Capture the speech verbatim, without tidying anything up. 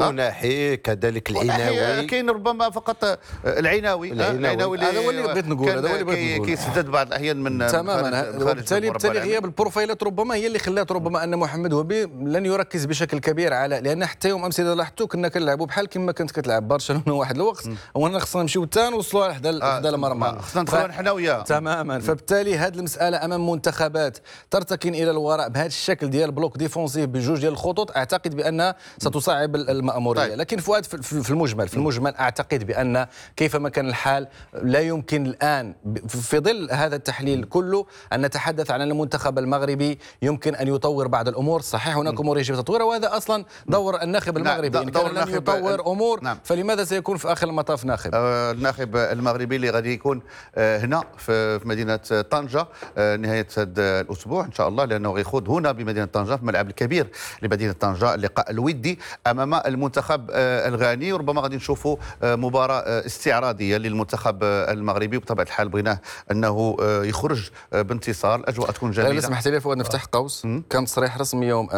مناحي كذلك العناوي. كاين ربما فقط العناوي العناوي هذا هو اللي بغيت نقول، هذا هو اللي بغيت نقول كيسدد بعض الاحيان من تماما. وبالتالي بالتالي غياب البروفايلات ربما هي اللي خلات ربما ان محمد وهبي لن يركز بشكل كبير على، لان حتى يوم امس اذا لاحظتوا كنا كنلعبوا بحال كما كنت كتلعب برشلونه واحد الوقت، وانا خصنا نمشيو حتى نوصلوا لحدا حدا المرمى، خصنا ندخلوا حنا وياه تماما. فبالتالي هذه المساله امام منتخبات ترتكن الى الوراء بهذا الشكل ديال بلوك ديفونسيف بجوج ديال الخطوط، اعتقد بانها ستصعب المأموريه. طيب. لكن فؤاد في المجمل في المجمل اعتقد بان كيفما كان الحال لا يمكن الان في ظل هذا التحليل كله ان نتحدث عن المنتخب المغربي يمكن ان يطور بعض الامور. صحيح هناك امور يجب تطويرها، وهذا اصلا دور الناخب المغربي. ان كان لم يطور امور نعم. فلماذا سيكون في اخر المطاف ناخب؟ آه الناخب المغربي اللي غادي يكون آه هنا في مدينه طنجه آه نهايه هذا الاسبوع ان شاء الله، لانه غيخوض هنا بمدينه طنجه في الملعب الكبير لمدينه طنجه اللقاء الودي امام المنتخب آه الغاني. وربما غادي نشوفوا آه مباراه آه استعراضيه للمنتخب آه المغربي، وبطبيعه الحال بغيناه انه آه يخرج آه بانتصار. الاجواء تكون جميله. لو سمحت لي فؤاد نفتح قوس، كان تصريح رسمي يوم